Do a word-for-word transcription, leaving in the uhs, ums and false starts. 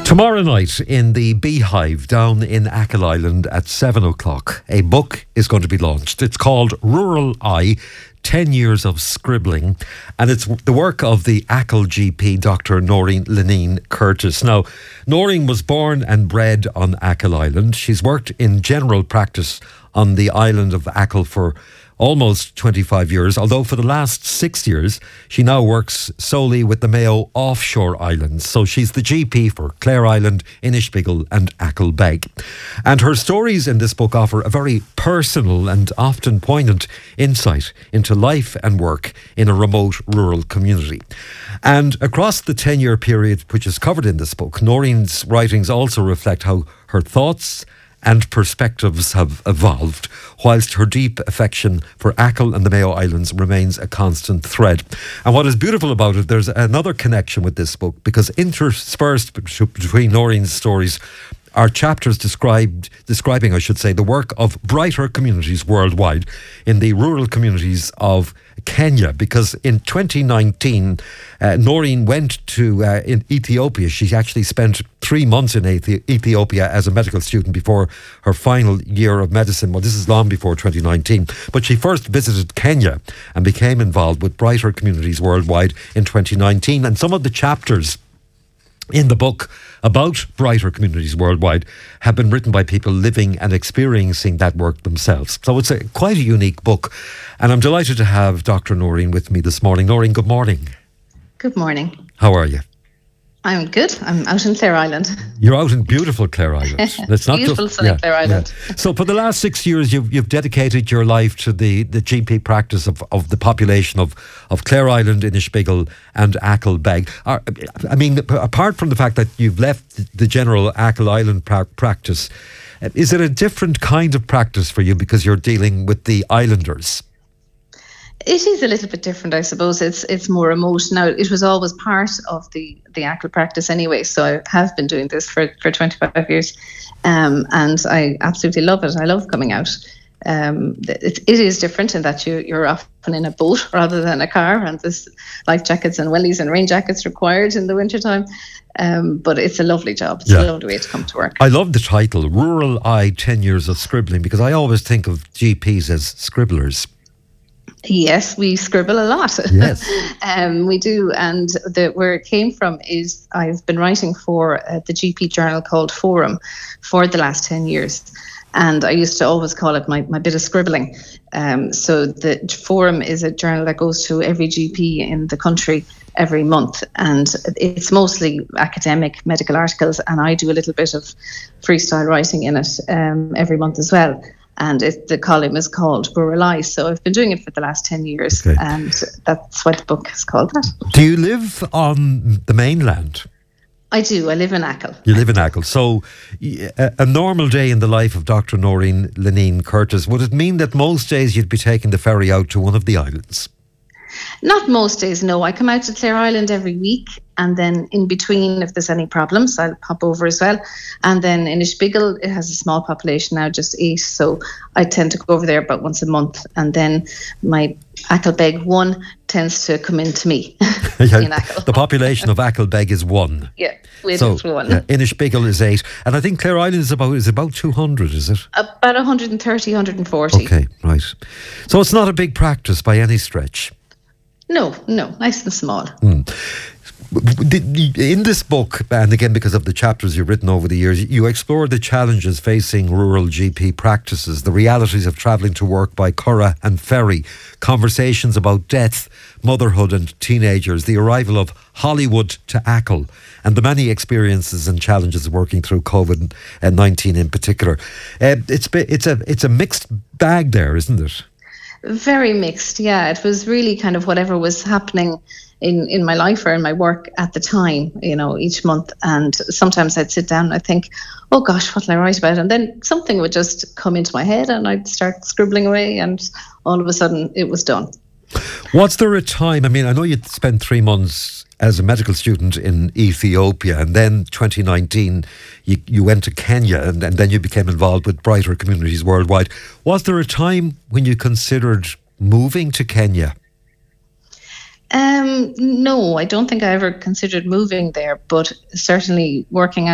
Tomorrow night in the Beehive down in Achill Island at seven o'clock, a book is going to be launched. It's called Rural Eye, ten years of Scribbling, and it's the work of the Achill G P, Doctor Noreen Leneen Curtis. Now, Noreen was born and bred on Achill Island. She's worked in general practice on the island of Achill for almost twenty-five years, although for the last six years she now works solely with the Mayo offshore islands. So she's the G P for Clare Island, Inishbigel and Achill Beg. And her stories in this book offer a very personal and often poignant insight into life and work in a remote rural community. And across the ten-year period which is covered in this book, Noreen's writings also reflect how her thoughts and perspectives have evolved, whilst her deep affection for Achill and the Mayo Islands remains a constant thread. And what is beautiful about it, there's another connection with this book, because interspersed between Noreen's stories are chapters described, describing, I should say, the work of brighter communities worldwide in the rural communities of Kenya, because in twenty nineteen, uh, Noreen went to uh, in Ethiopia. She actually spent three months in Ethi- Ethiopia as a medical student before her final year of medicine. Well, this is long before twenty nineteen. But she first visited Kenya and became involved with brighter communities worldwide in twenty nineteen. And some of the chapters in the book about brighter communities worldwide have been written by people living and experiencing that work themselves. So it's a quite a unique book. And I'm delighted to have Doctor Noreen with me this morning. Noreen, good morning. Good morning. How are you? I'm good. I'm out in Clare Island. You're out in beautiful Clare Island. It's not beautiful, just, sunny yeah, Clare Island. Yeah. So for the last six years, you've you've dedicated your life to the, the G P practice of, of the population of, of Clare Island, Inishbigel and Achill Beg. Are, I mean, apart from the fact that you've left the general Achill Island pra- practice, is it a different kind of practice for you because you're dealing with the islanders? It is a little bit different, I suppose. It's it's more remote. Now, it was always part of the, the Achill practice anyway, so I have been doing this for, for twenty-five years, um, and I absolutely love it. I love coming out. Um, it, it is different in that you, you're often in a boat rather than a car, and there's life jackets and wellies and rain jackets required in the wintertime. Um, but it's a lovely job. It's yeah. a lovely way to come to work. I love the title, Rural Eye, ten years of Scribbling, because I always think of G Ps as scribblers. Yes, we scribble a lot. Yes, um, we do. And the, where it came from is I've been writing for uh, the G P journal called Forum for the last ten years. And I used to always call it my, my bit of scribbling. Um, so the Forum is a journal that goes to every G P in the country every month. And it's mostly academic medical articles. And I do a little bit of freestyle writing in it um, every month as well. And it, the column is called Rural Eye. So I've been doing it for the last ten years. Okay. And that's what the book is called that. Do you live on the mainland? I do. I live in Achill. You live in Achill. So a, a normal day in the life of Doctor Noreen Leneen Curtis, would it mean that most days you'd be taking the ferry out to one of the islands? Not most days, no. I come out to Clare Island every week, and then in between, if there's any problems, I'll pop over as well. And then in Inishbigel, it has a small population now, just eight, so I tend to go over there about once a month. And then my Achill Beg one tends to come in to me yeah, in Achill. The population of Achill Beg is one. Yeah, with so, one. Yeah, Inishbigel is eight, and I think Clare Island is about is about two hundred, is it? About one hundred thirty, one hundred forty. Okay, right. So it's not a big practice by any stretch. No, no, nice and small. Mm. In this book, and again because of the chapters you've written over the years, you explore the challenges facing rural G P practices, the realities of travelling to work by curragh and ferry, conversations about death, motherhood and teenagers, the arrival of Hollywood to Achill, and the many experiences and challenges working through COVID nineteen in particular. Uh, it's it's a it's a mixed bag there, isn't it? Very mixed, yeah. It was really kind of whatever was happening in, in my life or in my work at the time, you know, each month. And sometimes I'd sit down and I'd think, oh gosh, what will I write about? And then something would just come into my head and I'd start scribbling away, and all of a sudden it was done. Was there a time, I mean, I know you spent three months as a medical student in Ethiopia, and then twenty nineteen you, you went to Kenya, and, and then you became involved with brighter communities worldwide. Was there a time when you considered moving to Kenya? Um, no, I don't think I ever considered moving there, but certainly working out